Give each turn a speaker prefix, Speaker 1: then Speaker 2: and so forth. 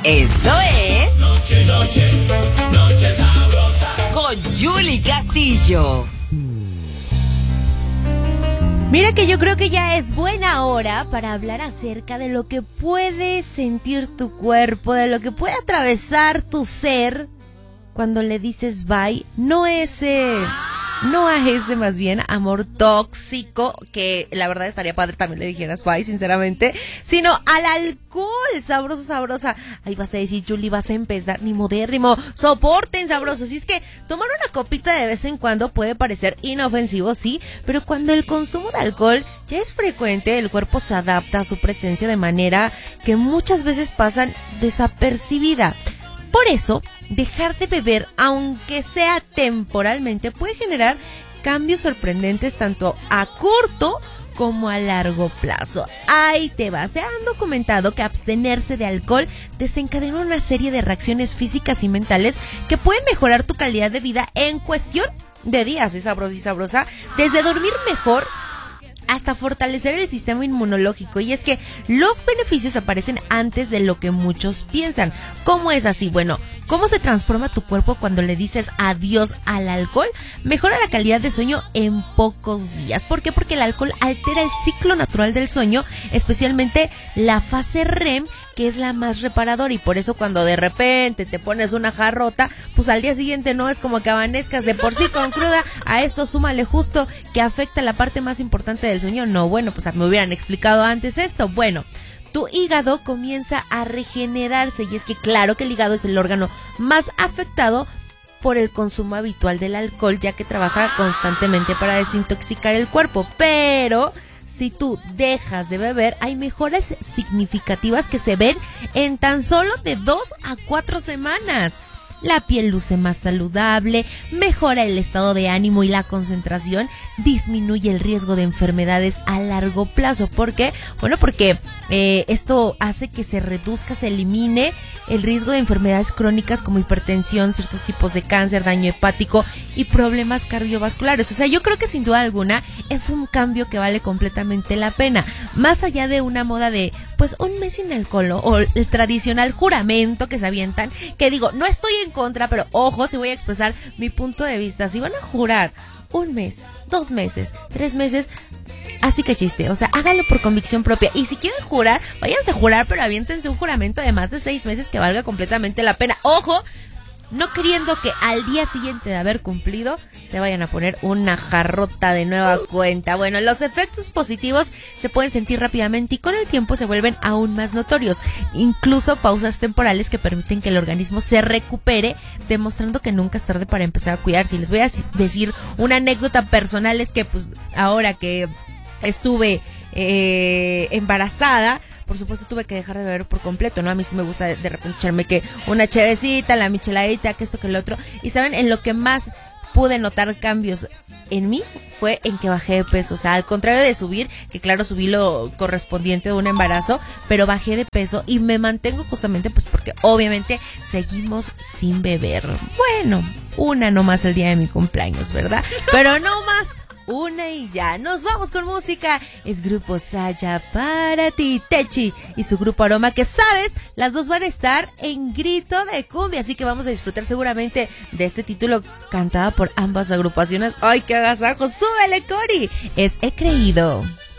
Speaker 1: Esto es
Speaker 2: Noche sabrosa
Speaker 1: con Yuli Castillo.
Speaker 3: Mira que yo creo que ya es buena hora para hablar acerca de lo que puede sentir tu cuerpo, de lo que puede atravesar tu ser cuando le dices bye. No a ese más bien amor tóxico, que la verdad estaría padre también le dijeras bye, sinceramente, sino al alcohol, sabroso, sabrosa. Ahí vas a decir, Julie, vas a empezar, ni modérrimo, soporten, sabrosos. Y es que tomar una copita de vez en cuando puede parecer inofensivo, sí, pero cuando el consumo de alcohol ya es frecuente, el cuerpo se adapta a su presencia de manera que muchas veces pasan desapercibida. Por eso, dejar de beber, aunque sea temporalmente, puede generar cambios sorprendentes tanto a corto como a largo plazo. Ahí te va. Se han documentado que abstenerse de alcohol desencadena una serie de reacciones físicas y mentales que pueden mejorar tu calidad de vida en cuestión de días, sabrosa y sabrosa, desde dormir mejor hasta fortalecer el sistema inmunológico. Y es que los beneficios aparecen antes de lo que muchos piensan. ¿Cómo es así? Bueno, ¿cómo se transforma tu cuerpo cuando le dices adiós al alcohol? Mejora la calidad de sueño en pocos días. ¿Por qué? Porque el alcohol altera el ciclo natural del sueño, especialmente la fase REM, que es la más reparadora, y por eso cuando de repente te pones una jarrota, pues al día siguiente no es como que amanezcas de por sí con cruda. A esto súmale justo que afecta la parte más importante del sueño. No, bueno, pues me hubieran explicado antes esto. Bueno, tu hígado comienza a regenerarse, y es que claro que el hígado es el órgano más afectado por el consumo habitual del alcohol, ya que trabaja constantemente para desintoxicar el cuerpo. Pero si tú dejas de beber, hay mejoras significativas que se ven en tan solo de 2 a 4 semanas. La piel luce más saludable, mejora el estado de ánimo y la concentración, disminuye el riesgo de enfermedades a largo plazo. ¿Por qué? Bueno, porque esto hace que se reduzca, se elimine el riesgo de enfermedades crónicas como hipertensión, ciertos tipos de cáncer, daño hepático y problemas cardiovasculares. O sea, yo creo que sin duda alguna es un cambio que vale completamente la pena. Más allá de una moda de, pues, un mes sin alcohol o el tradicional juramento que se avientan, que digo, no estoy en contra, pero ojo, si voy a expresar mi punto de vista. Si van a jurar 1 mes, 2 meses, 3 meses, así que chiste, o sea, háganlo por convicción propia. Y si quieren jurar, váyanse a jurar, pero aviéntense un juramento de más de 6 meses que valga completamente la pena. Ojo, no queriendo que al día siguiente de haber cumplido se vayan a poner una jarrota de nueva cuenta. Bueno, los efectos positivos se pueden sentir rápidamente y con el tiempo se vuelven aún más notorios. Incluso pausas temporales que permiten que el organismo se recupere, demostrando que nunca es tarde para empezar a cuidarse. Y les voy a decir una anécdota personal, es que pues ahora que estuve embarazada, por supuesto tuve que dejar de beber por completo, ¿no? A mí sí me gusta de repente echarme que una chevecita, la micheladita, que esto, que lo otro. Y ¿saben? En lo que más pude notar cambios en mí fue en que bajé de peso. O sea, al contrario de subir, que claro, subí lo correspondiente de un embarazo, pero bajé de peso y me mantengo justamente pues porque obviamente seguimos sin beber. Bueno, una nomás el día de mi cumpleaños, ¿verdad? Pero no más. Una y ya. Nos vamos con música. Es Grupo Saya para ti, Techi y su Grupo Aroma, que sabes, las dos van a estar en Grito de Cumbia, así que vamos a disfrutar seguramente de este título cantado por ambas agrupaciones. ¡Ay, qué agasajo! ¡Súbele, Cori! Es He Creído.